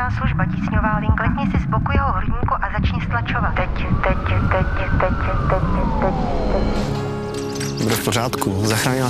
záchranná služba, tísňová link. Klikni si z boku jeho hrudníku a začni stlačovat. Teď. Bude v pořádku. Zachránila